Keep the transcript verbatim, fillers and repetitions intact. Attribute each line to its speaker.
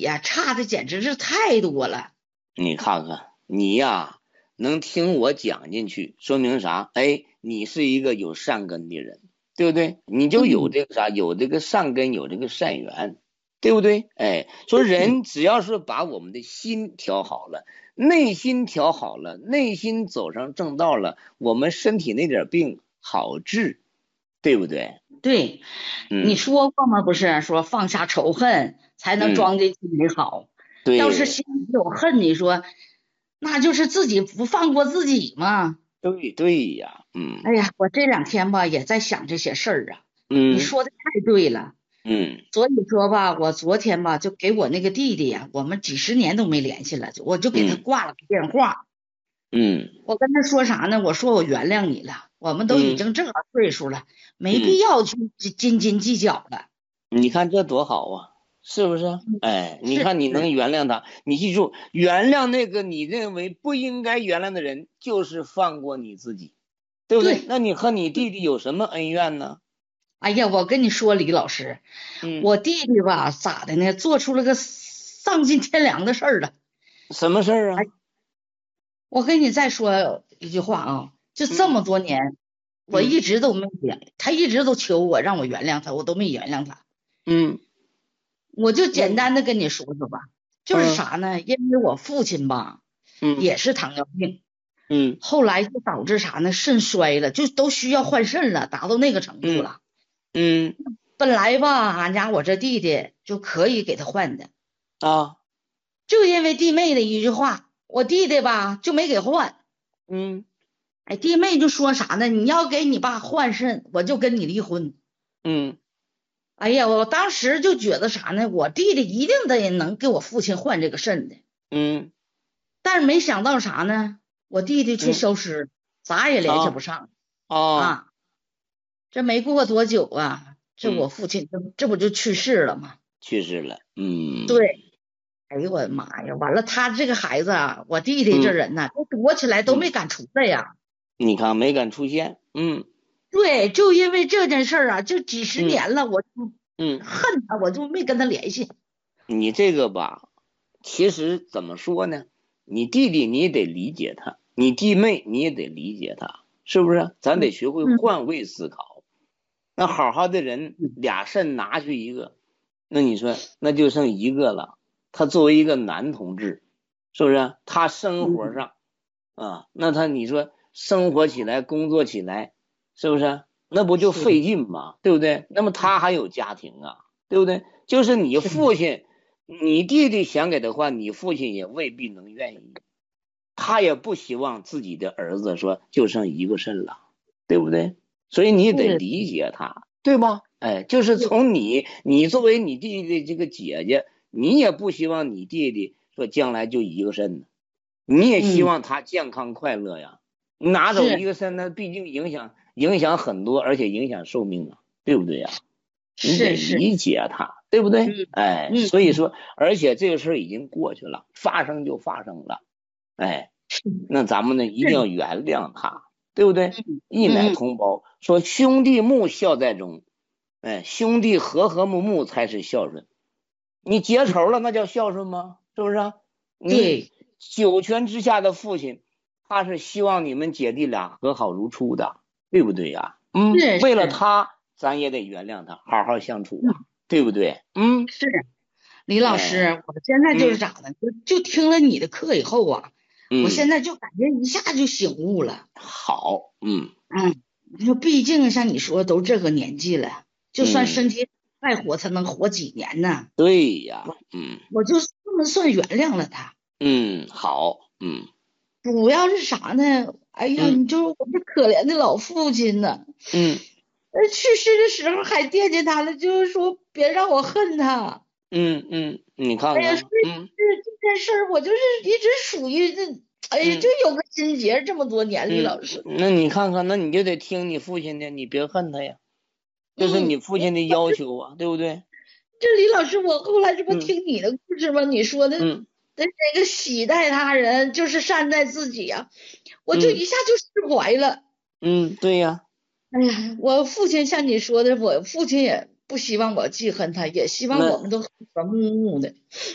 Speaker 1: 呀，差的简直是太多了。
Speaker 2: 你看看你呀，能听我讲进去，说明啥？哎，你是一个有善根的人，对不对？你就有
Speaker 1: 嗯，
Speaker 2: 这个啥，有这个善根，有这个善缘，对不对？哎，说人只要是把我们的心调好了，内心调好了，内心走上正道了，我们身体那点病好治，对不对？
Speaker 1: 对，你
Speaker 2: 嗯
Speaker 1: 说过吗？不是说放下仇恨才能
Speaker 2: 嗯，
Speaker 1: 装进去美好。要是
Speaker 2: 对
Speaker 1: 心里有恨，你说那就是自己不放过自己嘛。
Speaker 2: 对对呀，嗯
Speaker 1: 哎呀，我这两天吧也在想这些事儿啊。你
Speaker 2: 嗯
Speaker 1: 说的太对了。
Speaker 2: 嗯
Speaker 1: 所以说吧，我昨天吧就给我那个弟弟呀、我们几十年都没联系了，我就给他
Speaker 2: 嗯
Speaker 1: 挂了个电话。
Speaker 2: 嗯
Speaker 1: 我跟他说啥呢？我说我原谅你了，我们都已
Speaker 2: 嗯
Speaker 1: 经这个岁数了，没必
Speaker 2: 嗯。
Speaker 1: 要去斤斤计较了。
Speaker 2: 你看这多好啊，是不是？
Speaker 1: 嗯，
Speaker 2: 哎，你
Speaker 1: 是是，
Speaker 2: 看你能原谅他，你记住，原谅那个你认为不应该原谅的人，就是放过你自己，对不对？
Speaker 1: 对。
Speaker 2: 那你和你弟弟有什么恩怨呢？
Speaker 1: 哎呀，我跟你说，李老师，
Speaker 2: 嗯，
Speaker 1: 我弟弟吧，咋的呢？做出了个丧尽天良的事儿了。
Speaker 2: 什么事儿
Speaker 1: 哎，
Speaker 2: 啊？
Speaker 1: 我跟你再说一句话啊，就这
Speaker 2: 嗯
Speaker 1: 么多年，我
Speaker 2: 嗯
Speaker 1: 一直都没原，他一直都求我让我原谅他，我都没原谅他。
Speaker 2: 嗯，
Speaker 1: 我就
Speaker 2: 那
Speaker 1: 简单的跟你说说吧，就是
Speaker 2: 嗯
Speaker 1: 啥呢？因为我父亲吧
Speaker 2: 嗯
Speaker 1: 也是糖尿病，
Speaker 2: 嗯
Speaker 1: 后来就导致啥呢？肾衰了，就都需要换肾了，达到那个程度
Speaker 2: 嗯
Speaker 1: 了。
Speaker 2: 嗯
Speaker 1: 本来吧，俺家我这弟弟就可以给他换的。
Speaker 2: 啊
Speaker 1: 就因为弟妹的一句话，我弟弟吧就没给换。
Speaker 2: 嗯
Speaker 1: 哎，弟妹就说啥呢？你要给你爸换肾，我就跟你离婚。
Speaker 2: 嗯
Speaker 1: 哎呀，我当时就觉得啥呢？我弟弟一定得能给我父亲换这个肾的。
Speaker 2: 嗯
Speaker 1: 但是没想到啥呢？我弟弟却
Speaker 2: 嗯
Speaker 1: 消失，咋也联系不
Speaker 2: 啊
Speaker 1: 上
Speaker 2: 啊
Speaker 1: 啊。这没过多久啊，这
Speaker 2: 嗯，
Speaker 1: 我父亲这这不就去世了吗？
Speaker 2: 去世了，嗯
Speaker 1: 对，哎呦我的妈呀！完了，他这个孩子啊，我弟弟这
Speaker 2: 嗯
Speaker 1: 人呢，都躲起来都
Speaker 2: 嗯，
Speaker 1: 没敢出来呀。
Speaker 2: 你看没敢出现，嗯
Speaker 1: 对，就因为这件事儿啊，就几十
Speaker 2: 嗯
Speaker 1: 年了，我就
Speaker 2: 嗯。
Speaker 1: 恨他，我就没跟他联系。
Speaker 2: 你这个吧，其实怎么说呢？你弟弟你也得理解他，你弟妹你也得理解他，是不是？咱得学会
Speaker 1: 嗯
Speaker 2: 换位思考。那好好的人，
Speaker 1: 嗯，
Speaker 2: 俩肾拿去一个，那你说那就剩一个了。他作为一个男同志，是不是？他生活
Speaker 1: 嗯，
Speaker 2: 上啊，那他你说生活起来、工作起来，是不是？那不就
Speaker 1: 是的，
Speaker 2: 费劲吗？对不对？那么他还有家庭啊，对不对？就是你
Speaker 1: 是的，
Speaker 2: 父亲，你弟弟想给他换，你父亲也未必能愿意，他也不希望自己的儿子说就剩一个肾了，对不对？所以你得
Speaker 1: 是的，
Speaker 2: 理解他，对吧？哎，就是
Speaker 1: 是
Speaker 2: 从你，你作为你弟弟的这个姐姐，你也不希望你弟弟说将来就一个肾呢，你也希
Speaker 1: 嗯，
Speaker 2: 望他健康快乐呀。拿走
Speaker 1: 是
Speaker 2: 一个肾，那毕竟影响影响很多，而且影响寿命啊，对不对呀？你得
Speaker 1: 是是，
Speaker 2: 理解他，对不对？
Speaker 1: 嗯
Speaker 2: 哎，
Speaker 1: 嗯嗯，
Speaker 2: 所以说，而且这个事儿已经过去了，发生就发生了，哎，那咱们呢一定
Speaker 1: 是的，
Speaker 2: 要原谅他，对不对？
Speaker 1: 嗯
Speaker 2: 义乃
Speaker 1: 嗯嗯，
Speaker 2: 同胞，说兄弟睦，孝在中，哎，兄弟和和睦睦才是孝顺。你结仇了，那叫孝顺吗？是不是啊？你
Speaker 1: 对，
Speaker 2: 九泉之下的父亲，他是希望你们姐弟俩和好如初的，对不对呀？嗯，为了
Speaker 1: 是是，
Speaker 2: 他，咱也得原谅他，好好相处啊，
Speaker 1: 嗯
Speaker 2: 对不对？嗯，
Speaker 1: 是。李老
Speaker 2: 哎，
Speaker 1: 师，我现在就是
Speaker 2: 嗯
Speaker 1: 咋的，就就听了你的课以后啊，我
Speaker 2: 嗯，
Speaker 1: 现在就感觉一下就醒悟了。
Speaker 2: 好，嗯
Speaker 1: 嗯，你说毕竟像你说都这个年纪了，就算身
Speaker 2: 嗯，
Speaker 1: 体再活，才能活几年呢？
Speaker 2: 对呀，
Speaker 1: 我
Speaker 2: 嗯
Speaker 1: 我就这么算原谅了他。
Speaker 2: 嗯，好，嗯
Speaker 1: 主要是啥呢？哎呀，
Speaker 2: 嗯
Speaker 1: 你就是我这可怜的老父亲呢，
Speaker 2: 嗯
Speaker 1: 呃，去世的时候还惦记他了，就是说别让我恨他。
Speaker 2: 嗯嗯，你看
Speaker 1: 哎呀，是
Speaker 2: 看，嗯
Speaker 1: 是这件事儿，我就是一直属于这，哎呀，就
Speaker 2: 嗯
Speaker 1: 有个心结，这么多年，李
Speaker 2: 嗯，
Speaker 1: 老师。
Speaker 2: 那你看看，那你就得听你父亲的，你别恨他呀。这是
Speaker 1: 嗯，
Speaker 2: 你父亲的要求啊，对不对？
Speaker 1: 这李老师，我后来这不
Speaker 2: 嗯
Speaker 1: 听你的故事吗？你说的
Speaker 2: 嗯
Speaker 1: 那这个喜待他人，就是善待自己呀、我就
Speaker 2: 嗯
Speaker 1: 一下就释怀了。
Speaker 2: 嗯，对呀，
Speaker 1: 哎呀，我父亲像你说的，我父亲也不希望我记恨他，也希望我们
Speaker 2: 那
Speaker 1: 都和和睦睦的。